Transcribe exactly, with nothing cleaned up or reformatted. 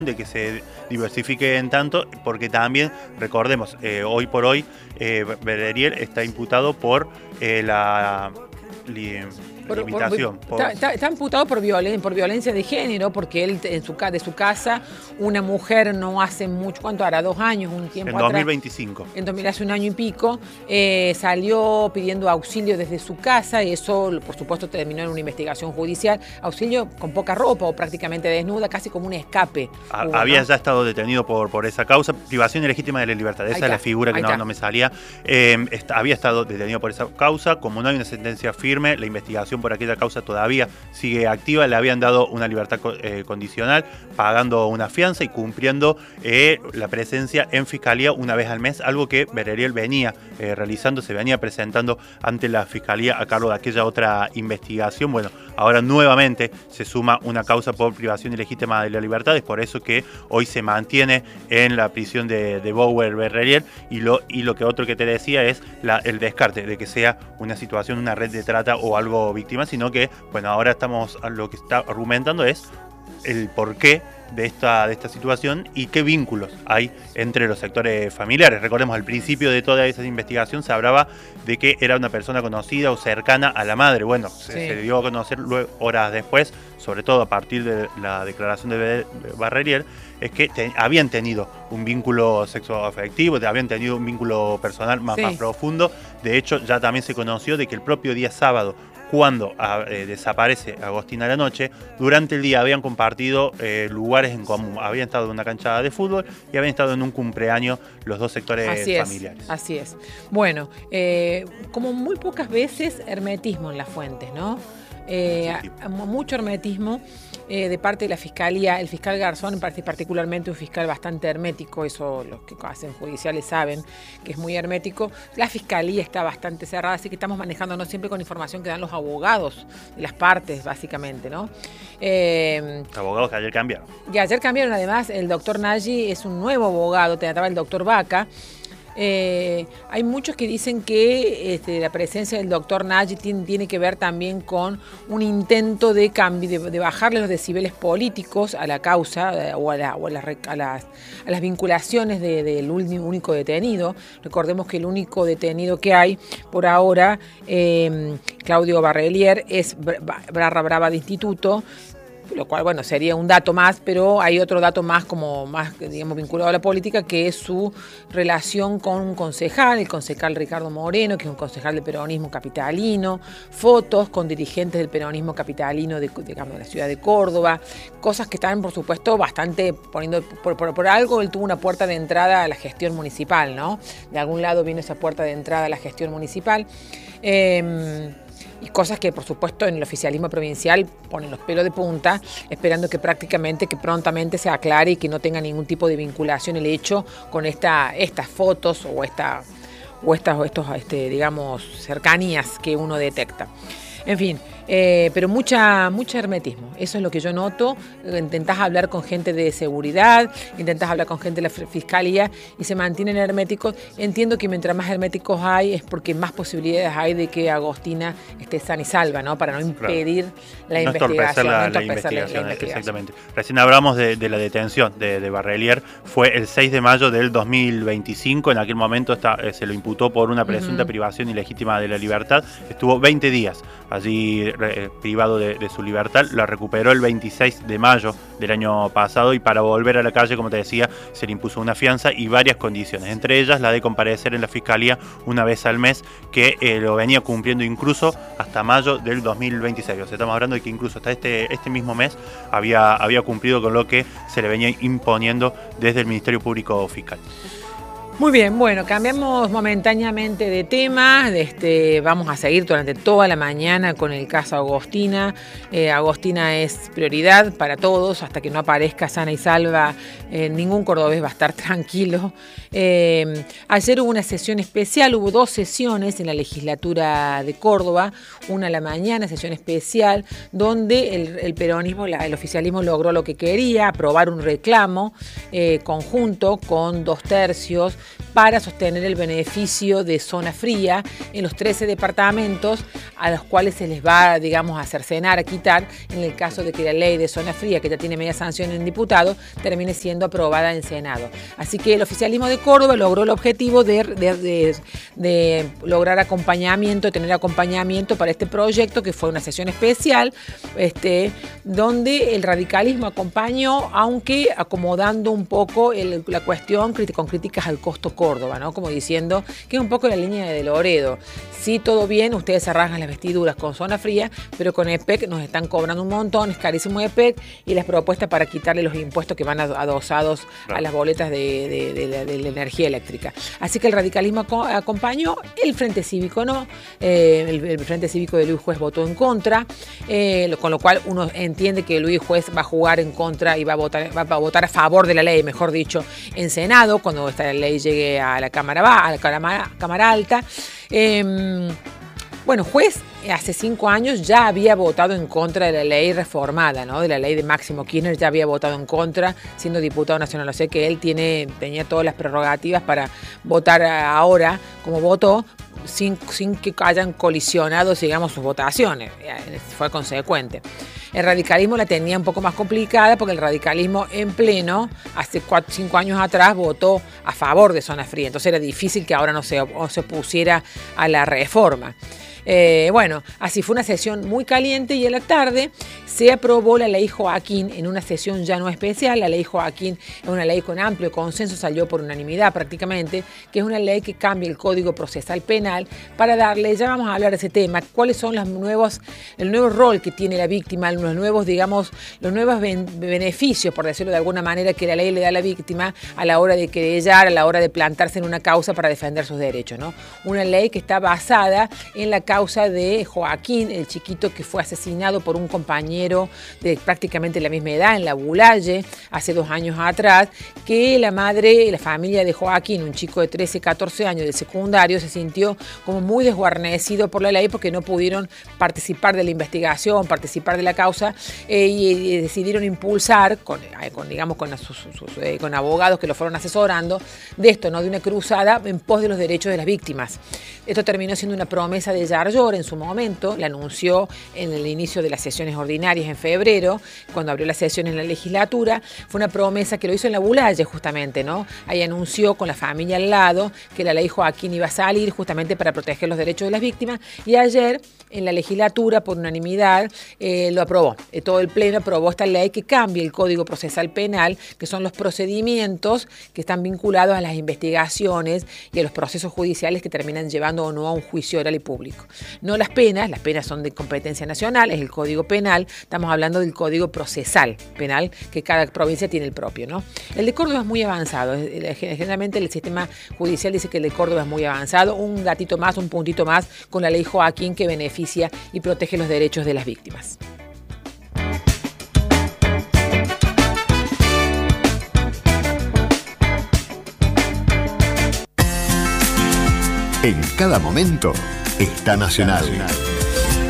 de que se diversifique en tanto, porque también, recordemos, eh, hoy por hoy, eh, Verreriel está imputado por eh, la li, Por, limitación. Por, por, está, está, está imputado por, violen, por violencia de género, porque él en su, de su casa, una mujer no hace mucho, ¿cuánto hará? Dos años, un tiempo en atrás. dos mil veinticinco. En dos mil, hace un año y pico, eh, salió pidiendo auxilio desde su casa y eso, por supuesto, terminó en una investigación judicial. Auxilio con poca ropa o prácticamente desnuda, casi como un escape. A, hubo, había ¿no? ya estado detenido por, por esa causa, privación ilegítima de la libertad. Esa Ahí es la está, figura que no, no me salía. Eh, está, había estado detenido por esa causa. Como no hay una sentencia firme, la investigación por aquella causa todavía sigue activa. Le habían dado una libertad eh, condicional, pagando una fianza y cumpliendo eh, la presencia en fiscalía una vez al mes, algo que Verreriel venía eh, realizando, se venía presentando ante la fiscalía a cargo de aquella otra investigación. Bueno, ahora nuevamente se suma una causa por privación ilegítima de la libertad. Es por eso que hoy se mantiene en la prisión de, de Bower Verreriel, y lo, y lo que otro que te decía es la, el descarte de que sea una situación, una red de trata o algo víctima, sino que, bueno, ahora estamos, lo que está argumentando es el porqué de esta, de esta situación y qué vínculos hay entre los sectores familiares. Recordemos, al principio de toda esa investigación se hablaba de que era una persona conocida o cercana a la madre. Bueno, sí. se, se dio a conocer luego, horas después, sobre todo a partir de la declaración de Verreriel, es que te, habían tenido un vínculo sexoafectivo, habían tenido un vínculo personal más, sí. más profundo. De hecho, ya también se conoció de que el propio día sábado, cuando eh, desaparece Agostina a la noche, durante el día habían compartido eh, lugares en común. Habían estado en una cancha de fútbol y habían estado en un cumpleaños los dos sectores así familiares. Es, así es. Bueno, eh, como muy pocas veces, hermetismo en las fuentes, ¿no? Eh, sí, sí. Mucho hermetismo eh, de parte de la Fiscalía. El fiscal Garzón parece particularmente un fiscal bastante hermético, eso los que hacen judiciales saben que es muy hermético. La Fiscalía está bastante cerrada, así que estamos manejándonos siempre con información que dan los abogados de las partes, básicamente, ¿no? Eh, abogados que ayer cambiaron. Y ayer cambiaron, además, el doctor Nagy es un nuevo abogado, te trataba el doctor Vaca. Eh, hay muchos que dicen que este, la presencia del doctor Nagy tiene, tiene que ver también con un intento de, cambio, de, de bajarle los decibeles políticos a la causa eh, o, a, la, o a, la, a, las, a las vinculaciones del de, de único detenido. Recordemos que el único detenido que hay por ahora, eh, Claudio Verreriel, es barra brava de instituto, lo cual, bueno, sería un dato más, pero hay otro dato más como más, digamos, vinculado a la política, que es su relación con un concejal, el concejal Ricardo Moreno, que es un concejal del peronismo capitalino, fotos con dirigentes del peronismo capitalino de, digamos, de la ciudad de Córdoba, cosas que están, por supuesto, bastante poniendo, por, por, por algo él tuvo una puerta de entrada a la gestión municipal, ¿no? De algún lado vino esa puerta de entrada a la gestión municipal. Eh, Y cosas que, por supuesto, en el oficialismo provincial ponen los pelos de punta, esperando que prácticamente, que prontamente se aclare y que no tenga ningún tipo de vinculación el hecho con esta, estas fotos o, esta, o estas, o estos, este, digamos, cercanías que uno detecta. En fin, eh, pero mucha, mucho hermetismo, eso es lo que yo noto. Intentás hablar con gente de seguridad, intentás hablar con gente de la fiscalía y se mantienen herméticos. Entiendo que mientras más herméticos hay es porque más posibilidades hay de que Agostina esté sana y salva, ¿no? Para no impedir claro. la, no investigación, la, no entorpecer la, la, investigación, la investigación. Exactamente. Recién hablamos de, de la detención de, de Verreriel, fue el seis de mayo del dos mil veinticinco. En aquel momento está, eh, se lo imputó por una presunta uh-huh. privación ilegítima de la libertad. Estuvo veinte días allí eh, privado de, de su libertad. La recuperó el veintiséis de mayo del año pasado y para volver a la calle, como te decía, se le impuso una fianza y varias condiciones, entre ellas la de comparecer en la fiscalía una vez al mes, que eh, lo venía cumpliendo incluso hasta mayo del dos mil veintiséis. O sea, estamos hablando de que incluso hasta este, este mismo mes había, había cumplido con lo que se le venía imponiendo desde el Ministerio Público Fiscal. Muy bien, bueno, cambiamos momentáneamente de tema. Este, vamos a seguir durante toda la mañana con el caso Agostina. Eh, Agostina es prioridad para todos. Hasta que no aparezca sana y salva, eh, ningún cordobés va a estar tranquilo. Eh, ayer hubo una sesión especial, hubo dos sesiones en la legislatura de Córdoba. Una a la mañana, sesión especial, donde el, el peronismo, la, el oficialismo logró lo que quería, aprobar un reclamo eh, conjunto con dos tercios para sostener el beneficio de zona fría en los trece departamentos a los cuales se les va, digamos, a cercenar, a quitar, en el caso de que la ley de zona fría, que ya tiene media sanción en diputado, termine siendo aprobada en Senado. Así que el oficialismo de Córdoba logró el objetivo de, de, de, de lograr acompañamiento, tener acompañamiento para este proyecto, que fue una sesión especial, este, donde el radicalismo acompañó, aunque acomodando un poco el, la cuestión con críticas al costo Córdoba, ¿no? Como diciendo que es un poco la línea de Loredo. Sí, todo bien, ustedes se rasgan las vestiduras con zona fría, pero con E P E C nos están cobrando un montón, es carísimo E P E C, y las propuestas para quitarle los impuestos que van adosados claro. a las boletas de, de, de, la, de la energía eléctrica. Así que el radicalismo acompañó, el Frente Cívico no, eh, el, el Frente Cívico de Luis Juez votó en contra, eh, con lo cual uno entiende que Luis Juez va a jugar en contra y va a votar, va a votar a favor de la ley, mejor dicho, en Senado, cuando esta ley llegue a la Cámara, a la Cámara, Cámara Alta. Eh, Bueno, Juez hace cinco años ya había votado en contra de la ley reformada, ¿no? De la ley de Máximo Kirchner, ya había votado en contra, siendo diputado nacional. O sea que él tiene, tenía todas las prerrogativas para votar ahora como votó, sin, sin que hayan colisionado, digamos, sus votaciones. Fue consecuente. El radicalismo la tenía un poco más complicada porque el radicalismo en pleno, hace cuatro, cinco años atrás, votó a favor de zona fría. Entonces era difícil que ahora no se, no se opusiera a la reforma. Eh, bueno, así fue una sesión muy caliente y en la tarde se aprobó la ley Joaquín en una sesión ya no especial. La ley Joaquín es una ley con amplio consenso, salió por unanimidad prácticamente, que es una ley que cambia el Código Procesal Penal para darle, ya vamos a hablar de ese tema, cuáles son los nuevos, el nuevo rol que tiene la víctima, los nuevos, digamos, los nuevos ben, beneficios, por decirlo de alguna manera, que la ley le da a la víctima a la hora de querellar, a la hora de plantarse en una causa para defender sus derechos, ¿no? Una ley que está basada en la causa de Joaquín, el chiquito que fue asesinado por un compañero de prácticamente la misma edad en la Bulaye hace dos años atrás, que la madre, la familia de Joaquín, un chico de trece, catorce años de secundario, se sintió como muy desguarnecido por la ley porque no pudieron participar de la investigación, participar de la causa eh, y, y decidieron impulsar con, con digamos con, sus, sus, eh, con abogados que lo fueron asesorando de esto, ¿no? De una cruzada en pos de los derechos de las víctimas. Esto terminó siendo una promesa de Yarlor en su momento, la anunció en el inicio de las sesiones ordinarias en febrero, cuando abrió la sesión en la legislatura. Fue una promesa que lo hizo en la Bulaye justamente, ¿no? Ahí anunció con la familia al lado que la ley Joaquín iba a salir justamente para proteger los derechos de las víctimas, y ayer en la legislatura por unanimidad eh, lo aprobó. Eh, todo el pleno aprobó esta ley que cambia el Código Procesal Penal, que son los procedimientos que están vinculados a las investigaciones y a los procesos judiciales que terminan llevando o no a un juicio oral y público. No las penas, las penas son de competencia nacional, es el Código Penal, estamos hablando del Código Procesal Penal, que cada provincia tiene el propio, ¿no? El de Córdoba es muy avanzado, generalmente el sistema judicial dice que el de Córdoba es muy avanzado, un gatito más, un puntito más con la ley Joaquín que beneficia y protege los derechos de las víctimas. En cada momento está Nacional.